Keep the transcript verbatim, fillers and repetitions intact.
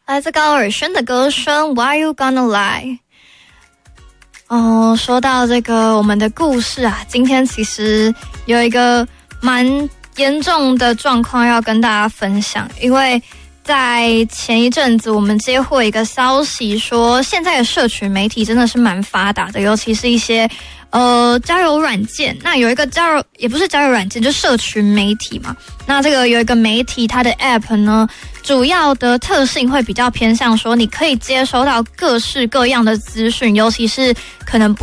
来自高尔宣的歌声 Why You Gonna Lie。 哦，说到这个我们的故事啊，今天其实有一个蛮严重的状况要跟大家分享，因为在前一阵子我们接获一个消息说，现在的社群媒体真的是蛮发达的，尤其是一些呃交友软件。那有一个交友也不是交友软件，就社群媒体嘛。那这个有一个媒体，它的 App 呢，主要的特性会比较偏向说，你可以接收到各式各样的资讯，尤其是可能不